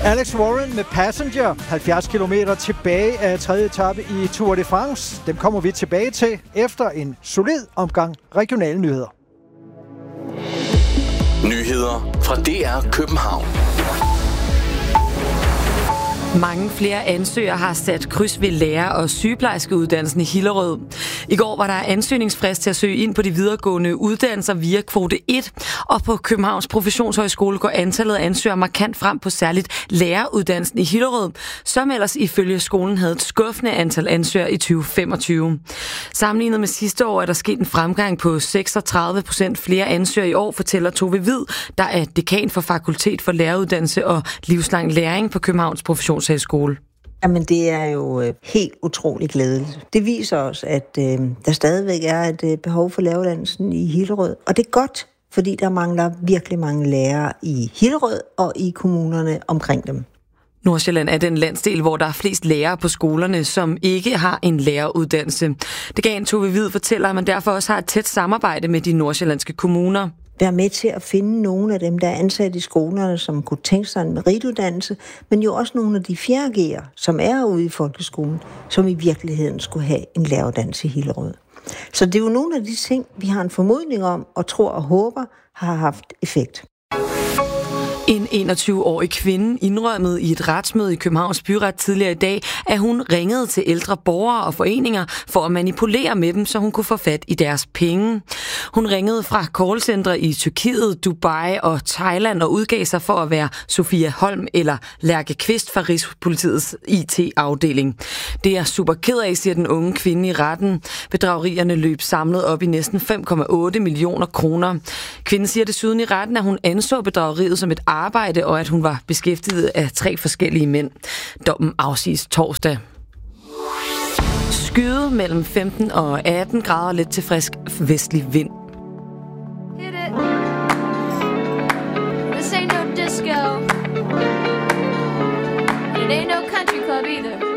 Alex Warren med Passenger, 70 km tilbage af tredje etape i Tour de France. Dem kommer vi tilbage til efter en solid omgang regionale nyheder. Nyheder fra DR København. Mange flere ansøgere har sat kryds ved lærer- og sygeplejerskeuddannelsen i Hillerød. I går var der ansøgningsfrist til at søge ind på de videregående uddannelser via kvote 1, og på Københavns Professionshøjskole går antallet af ansøgere markant frem på særligt læreruddannelsen i Hillerød, som ellers ifølge skolen havde et skuffende antal ansøgere i 2025. Sammenlignet med sidste år er der sket en fremgang på 36% flere ansøgere i år, fortæller Tove Hvid, der er dekan for Fakultet for Læreruddannelse og Livslang Læring på Københavns Professionshøjskole. Jamen, det er jo helt utroligt glædeligt. Det viser os, at der stadigvæk er et behov for læreruddannelsen i Hillerød. Og det er godt, fordi der mangler virkelig mange lærere i Hillerød og i kommunerne omkring dem. Nordsjælland er den landsdel, hvor der er flest lærere på skolerne, som ikke har en læreruddannelse. Det gav en Tove Hvid fortæller, at man derfor også har et tæt samarbejde med de nordsjællandske kommuner. Være med til at finde nogle af dem, der er ansat i skolerne, som kunne tænke sig en merituddannelse, men jo også nogle af de 4G'er, som er ude i folkeskolen, som i virkeligheden skulle have en læreruddannelse i Hillerød. Så det er jo nogle af de ting, vi har en formodning om, og tror og håber, har haft effekt. En 21-årig kvinde indrømmede i et retsmøde i Københavns Byret tidligere i dag, at hun ringede til ældre borgere og foreninger for at manipulere med dem, så hun kunne få fat i deres penge. Hun ringede fra callcentre i Tyrkiet, Dubai og Thailand og udgav sig for at være Sofia Holm eller Lærke Kvist fra Rigspolitiets IT-afdeling. Det er jeg super ked af, siger den unge kvinde i retten. Bedragerierne løb samlet op i næsten 5,8 millioner kroner. Kvinden siger desuden i retten, at hun anså bedrageriet som et arbejde, og at hun var beskæftiget af 3 forskellige mænd. Dommen afsiges torsdag. Skyde mellem 15 og 18 grader, lidt til frisk vestlig vind. Hit it. This ain't no disco. It ain't no country club either.